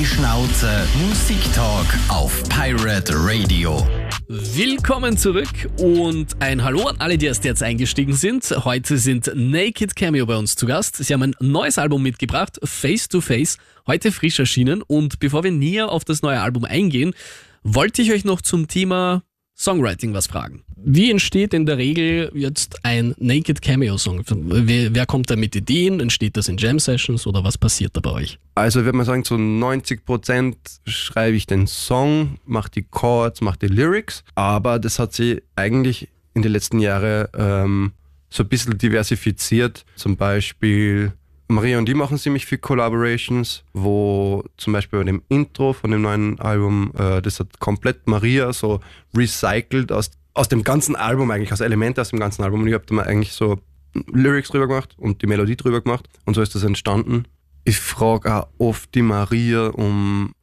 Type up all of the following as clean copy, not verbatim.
Freischnauze Musiktalk auf Pirate Radio. Willkommen zurück und ein Hallo an alle, die erst jetzt eingestiegen sind. Heute sind Naked Cameo bei uns zu Gast. Sie haben ein neues Album mitgebracht, Face to Face, heute frisch erschienen. Und bevor wir näher auf das neue Album eingehen, wollte ich euch noch zum Thema Songwriting was fragen. Wie entsteht in der Regel jetzt ein Naked Cameo-Song? Wer kommt da mit Ideen? Entsteht das in Jam-Sessions oder was passiert da bei euch? Also ich würde mal sagen, zu 90% schreibe ich den Song, mache die Chords, mache die Lyrics, aber das hat sich eigentlich in den letzten Jahren so ein bisschen diversifiziert. Zum Beispiel Maria und die machen ziemlich viel Collaborations, wo zum Beispiel bei dem Intro von dem neuen Album, das hat komplett Maria so recycelt aus dem ganzen Album eigentlich, aus Elemente aus dem ganzen Album. Und ich habe da mal eigentlich so Lyrics drüber gemacht und die Melodie drüber gemacht und so ist das entstanden. Ich frage auch oft die Maria um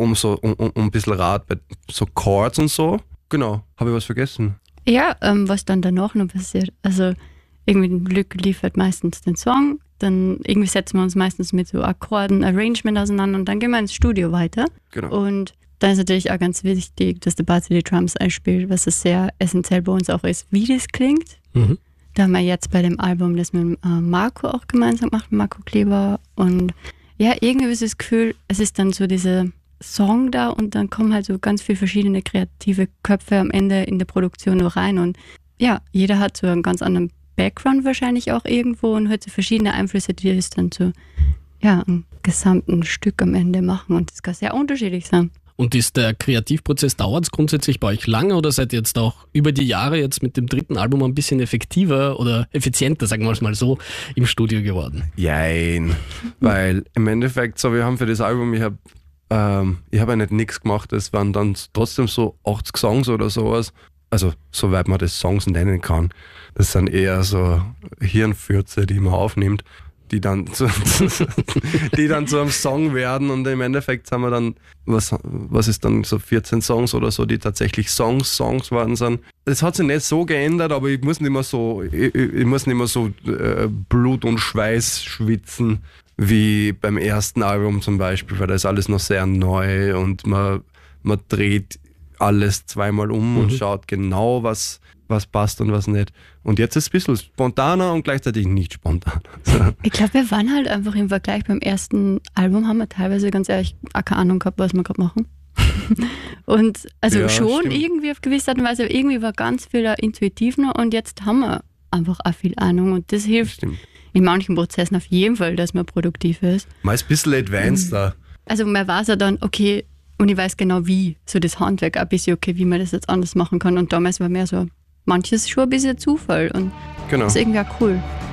ein bisschen Rat bei so Chords und so. Genau, habe ich was vergessen? Ja, was dann danach noch passiert. Also irgendwie Glück liefert meistens den Song, dann irgendwie setzen wir uns meistens mit so Akkorden, Arrangement auseinander und dann gehen wir ins Studio weiter. Genau. Und dann ist natürlich auch ganz wichtig, dass der Basti die Drums einspielt, was es sehr essentiell bei uns auch ist, wie das klingt. Mhm. Da haben wir jetzt bei dem Album das mit Marco auch gemeinsam gemacht, Marco Kleber. Und ja, irgendwie ist das Gefühl, es ist dann so dieser Song da und dann kommen halt so ganz viele verschiedene kreative Köpfe am Ende in der Produktion noch rein. Und ja, jeder hat so einen ganz anderen Background wahrscheinlich auch irgendwo und hat so verschiedene Einflüsse, die das dann so ein gesamten Stück am Ende machen. Und das kann sehr unterschiedlich sein. Und ist der Kreativprozess, dauert es grundsätzlich bei euch lange oder seid ihr jetzt auch über die Jahre jetzt mit dem dritten Album ein bisschen effektiver oder effizienter, sagen wir es mal so, im Studio geworden? Jein, weil im Endeffekt, so wir haben für das Album, ich habe ja nicht nichts gemacht, es waren dann trotzdem so 80 Songs oder sowas, also soweit man das Songs nennen kann. Das sind eher so Hirnfürze, die man aufnimmt, die dann zu einem Song werden und im Endeffekt haben wir dann, was ist dann so 14 Songs oder so, die tatsächlich Songs worden sind. Das hat sich nicht so geändert, aber ich muss nicht mehr so Blut und Schweiß schwitzen wie beim ersten Album zum Beispiel, weil da ist alles noch sehr neu und man dreht alles zweimal und schaut genau, was passt und was nicht. Und jetzt ist es ein bisschen spontaner und gleichzeitig nicht spontan. So. Ich glaube, wir waren halt einfach im Vergleich beim ersten Album, haben wir teilweise ganz ehrlich auch keine Ahnung gehabt, was wir gerade machen. Und also ja, schon stimmt. Irgendwie auf gewisse Art und Weise, aber irgendwie war ganz viel intuitiv noch und jetzt haben wir einfach auch viel Ahnung und das hilft in manchen Prozessen auf jeden Fall, dass man produktiv ist. Man ist ein bisschen advanced da. Also man weiß ja dann, okay, und ich weiß genau wie, so das Handwerk ein bisschen, okay, wie man das jetzt anders machen kann und damals war mehr so manches schon ein bisschen Zufall und das ist irgendwie auch cool.